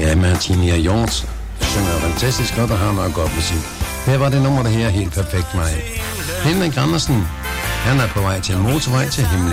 Ja, Martina Hjort synger fantastisk godt og har nok godt musik. Her var det nummer, der her helt perfekt mig. Henrik Andersen, han er på vej til en motorvej til himlen.